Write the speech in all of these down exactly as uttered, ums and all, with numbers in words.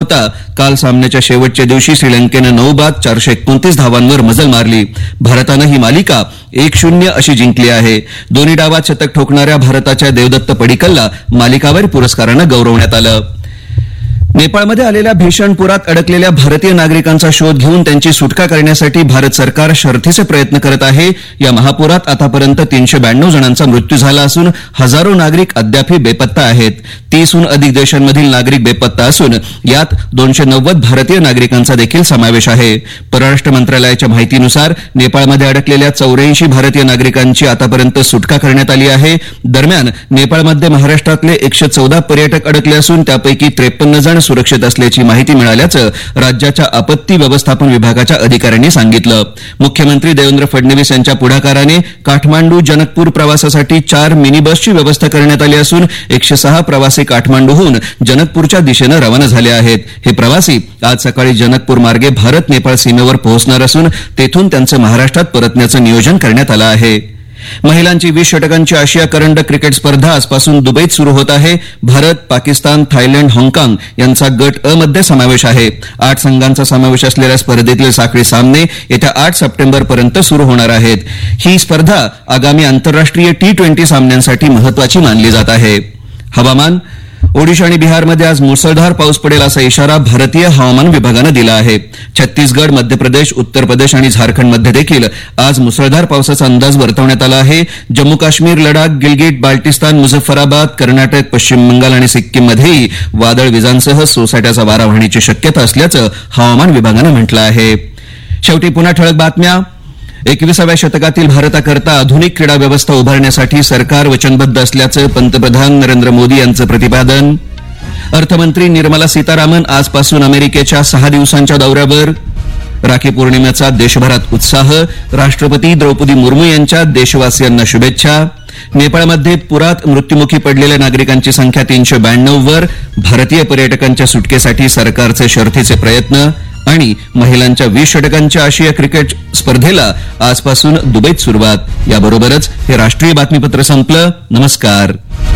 होता. काल सामन्याच्या शेवटच्या दिवशी श्रीलंकेनं नऊ बाद चारशे एकोणतीस धावांवर मजल मारली. भारतानं ही मालिका एक शून्य अशी जिंकली आहे. दोन्ही डावात शतक ठोकणाऱ्या भारताच्या देवदत्त पडिक्कलला मालिकावीर पुरस्कारानं गौरवण्यात आलं. नेपाळमध्ये आलेल्या भीषण पुरात अडकलेल्या भारतीय नागरिकांचा शोध घेऊन त्यांची सुटका करण्यासाठी भारत सरकार शर्थीचे प्रयत्न करत आहे. या महापुरात आतापर्यंत तीनशे ब्याण्णव जणांचा मृत्यू झाला असून हजारो नागरिक अद्यापही बेपत्ता आहेत. तीसहून अधिक देशांमधील नागरिक बेपत्ता असून यात दोनशे नव्वद भारतीय नागरिकांचा देखील समावेश आहे. परराष्ट्र मंत्रालयाच्या माहितीनुसार नेपाळमध्ये अडकलेल्या चौऱ्याऐंशी भारतीय नागरिकांची आतापर्यंत सुटका करण्यात आली आहे. दरम्यान नेपाळमध्ये महाराष्ट्रातले एकशे चौदा पर्यटक अडकले असून त्यापैकी त्रेपन्न जण सुरक्षित असल्याची माहिती मिळाल्याचं राज्याच्या आपत्ती व्यवस्थापन विभागाच्या अधिकाऱ्यांनी सांगितलं. मुख्यमंत्री देवेंद्र फडणवीस यांच्या पुढाकाराने काठमांडू जनकपूर प्रवासासाठी चार मिनी बसची व्यवस्था करण्यात आली असून एकशे सहा प्रवासी काठमांडूहून जनकपूरच्या दिशेनं रवाना झाले आहेत. हे प्रवासी आज सकाळी जनकपूर मार्गे भारत नेपाळ सीमेवर पोहोचणार असून तेथून त्यांचं महाराष्ट्रात परतण्याचं नियोजन करण्यात आलं आहे. महिलांची वीस षटकांची आशिया करंडक क्रिकेट स्पर्धा आजपासून दुबईत सुरू होत आहे. भारत, पाकिस्तान, थायलंड, हाँगकाँग यांचा गट अ मध्ये समावेश आहे. आठ संघांचा समावेश असलेल्या स्पर्धेतील साखळी सामने येत्या आठ सप्टेंबरपर्यंत सुरू होणार आहेत. ही स्पर्धा आगामी आंतरराष्ट्रीय टी ट्वेंटी सामन्यांसाठी महत्वाची मानली जात आहे. हवामान. ओडिशा आणि बिहारमध्ये आज मुसळधार पाऊस पडेल असा इशारा भारतीय हवामान विभागानं दिला आहे. छत्तीसगड, मध्य प्रदेश, उत्तर प्रदेश आणि झारखंडमध्ये देखील आज मुसळधार पावसाचा अंदाज वर्तवण्यात आला आहे. जम्मू काश्मीर, लडाख, गिलगिट, बाल्टिस्तान, मुझफ्फराबाद, कर्नाटक, पश्चिम बंगाल आणि सिक्कीममध्येही वादळ विजांसह सोसाट्याचा वारा वाहण्याची शक्यता असल्याचं हवामान विभागानं म्हटलं आहे. शेवटी पुन्हा ठळक बातम्या. एकविसाव्या शतकातील भारताकरता आधुनिक क्रीडा व्यवस्था उभारण्यासाठी सरकार वचनबद्ध असल्याचं पंतप्रधान नरेंद्र मोदी यांचं प्रतिपादन. अर्थमंत्री निर्मला सीतारामन आजपासून अमेरिकेच्या सहा दिवसांच्या दौऱ्यावर. राखी पौर्णिमेचा देशभरात उत्साह. राष्ट्रपती द्रौपदी मुर्मू यांच्या देशवासियांना शुभेच्छा. नेपाळमध्ये पुरात मृत्युमुखी पडलेल्या नागरिकांची संख्या तीनशे ब्याण्णव वर. भारतीय पर्यटकांच्या सुटकेसाठी सरकारचे शर्थीचे प्रयत्न. आणि महिलांच्या वीस षटकांच्या आशिया क्रिकेट स्पर्धेला आजपासून दुबईत सुरुवात. याबरोबरच हे राष्ट्रीय बातमीपत्र संपलं. नमस्कार.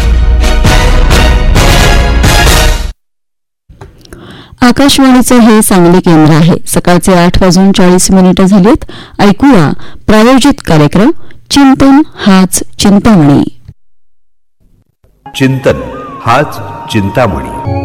आकाशवाणीचं हे सांगली केंद्र आहे. सकाळचे आठ वाजून चाळीस मिनिटं झालीत. ऐकूया प्रायोजित कार्यक्रम चिंतन हाच चिंतामणी. चिंतन हाच चिंतामणी.